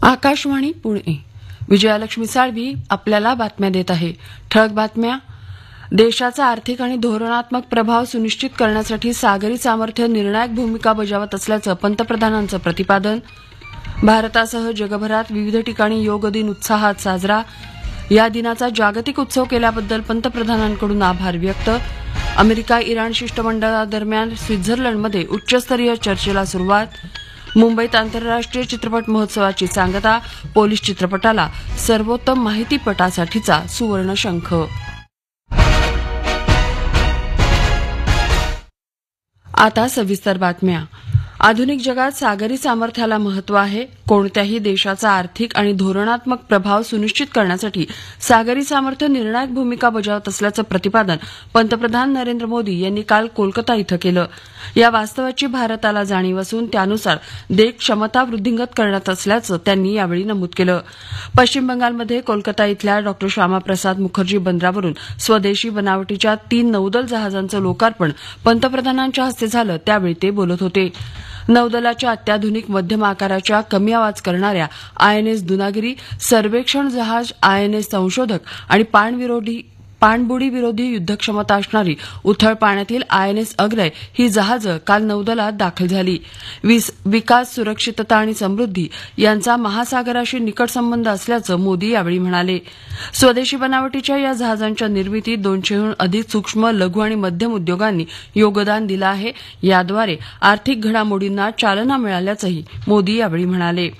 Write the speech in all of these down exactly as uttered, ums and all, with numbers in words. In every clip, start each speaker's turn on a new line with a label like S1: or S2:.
S1: आकाशवाणी पुणे. विजयालक्ष्मी साळवी आपल्याला बातम्या देत आहे. ठळक बातम्या. देशाचा आर्थिक आणि धोरणात्मक प्रभाव सुनिश्चित करण्यासाठी सागरी सामर्थ्य निर्णायक भूमिका बजावत असल्याचं पंतप्रधानांचं प्रतिपादन. भारतासह जगभरात विविध ठिकाणी योग दिन उत्साहात साजरा. या दिनाचा जागतिक उत्सव केल्याबद्दल पंतप्रधानांकडून आभार व्यक्त. अमेरिका इराण शिष्टमंडळादरम्यान स्वित्झर्लंडमध्ये उच्चस्तरीय चर्चेला सुरुवात. मुंबईत आंतरराष्ट्रीय चित्रपट महोत्सवाची सांगता. पोलीस चित्रपटाला सर्वोत्तम माहितीपटासाठीचा सुवर्ण शंख. आता सविस्तर बातम्या. आधुनिक जगात सागरी सामर्थ्याला महत्त्व आहे. कोणत्याही देशाचा आर्थिक आणि धोरणात्मक प्रभाव सुनिश्चित करण्यासाठी सागरी सामर्थ्य निर्णायक भूमिका बजावत असल्याचं प्रतिपादन पंतप्रधान नरेंद्र मोदी यांनी काल कोलकाता इथं केलं. या वास्तवाची भारताला जाणीव असून त्यानुसार देश क्षमता वृद्धिंगत करण्यात असल्याचं त्यांनी यावेळी नमूद केलं. पश्चिम बंगालमध्ये कोलकाता इथल्या डॉ श्यामाप्रसाद मुखर्जी बंदरावरून स्वदेशी बनावटीच्या तीन नौदल जहाजांचं लोकार्पण पंतप्रधानांच्या हस्ते झालं. त्यावेळी ते बोलत होते. नौदलाच्या अत्याधुनिक मध्यम आकाराच्या कमी आवाज करणाऱ्या आयएनएस दुनागिरी, सर्वेक्षण जहाज आयएनएस संशोधक आणि पाणविरोधी पाणबुडी विरोधी युद्धक्षमता असणारी उथळ पाण्यातील आयएनएस अग्रय ही जहाजं काल नौदलात दाखल झाली. विकास, सुरक्षितता आणि समृद्धी यांचा महासागराशी निकट संबंध असल्याचं मोदी यावेळी म्हणाले. स्वदेशी बनावटीच्या या जहाजांच्या निर्मितीत दोनशेहून अधिक सूक्ष्म, लघु आणि मध्यम उद्योगांनी योगदान दिलं आहे. याद्वारे आर्थिक घडामोडींना चालना मिळाल्याचंही मोदी यावेळी म्हणाले.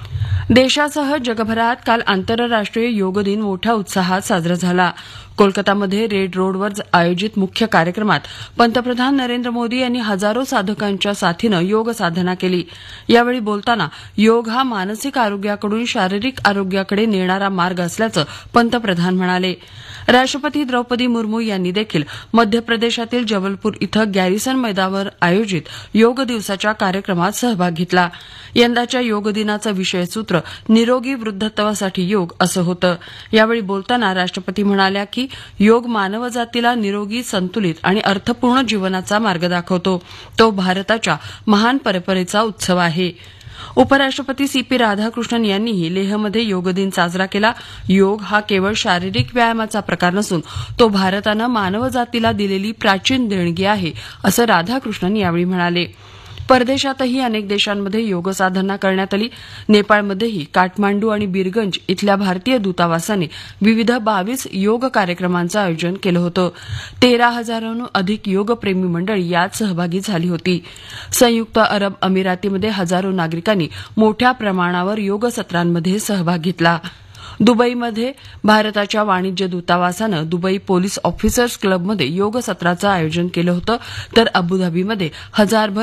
S1: देशासह जगभरात काल आंतरराष्ट्रीय योग दिन मोठ्या उत्साहात साजरा झाला. कोलकातामध्ये रेड रोडवर आयोजित मुख्य कार्यक्रमात पंतप्रधान नरेंद्र मोदी यांनी हजारो साधकांच्या साथीनं योग साधना केली. यावेळी बोलताना योग हा मानसिक आरोग्याकडून शारीरिक आरोग्याकडे नेणारा मार्ग असल्याचं पंतप्रधान म्हणाले. राष्ट्रपती द्रौपदी मुर्मू यांनी देखील मध्य प्रदेशातील जबलपूर इथं गॅरिसन मैदानावर आयोजित योग दिवसाच्या कार्यक्रमात सहभाग घेतला. यंदाच्या योग दिनाचं विषयसूत्र निरोगी वृद्धत्वासाठी योग असं होतं. यावेळी बोलताना राष्ट्रपती म्हणाल्या की योग मानवजातीला निरोगी, संतुलित आणि अर्थपूर्ण जीवनाचा मार्ग दाखवतो. तो भारताच्या महान परंपरेचा उत्सव आहे. उपराष्ट्रपती सी पी राधाकृष्णन यांनीही लेहमध्ये योग दिन साजरा केला. योग हा केवळ शारीरिक व्यायामाचा प्रकार नसून तो भारतानं मानवजातीला दिलेली प्राचीन देणगी आहे असं राधाकृष्णन यावेळी म्हणाले. परदेशातही अनेक देशांमध्ये योग साधना करण्यात आली. नेपाळमध्येही काठमांडू आणि बीरगंज इथल्या भारतीय दूतावासाने विविध बावीस योग कार्यक्रमांचं आयोजन केलं होतं. तेरा हजारांहून अधिक योगप्रेमी मंडळी यात सहभागी झाली होती. संयुक्त अरब अमिरातीमध्ये हजारो नागरिकांनी मोठ्या प्रमाणावर योग सत्रांमध्ये सहभाग घेतला. दुबईमध्ये भारताच्या वाणिज्य दूतावासानं दुबई पोलीस ऑफिसर्स क्लबमध्ये योग सत्राचं आयोजन केलं होतं. तर अबुधाबीमध्ये हजारभर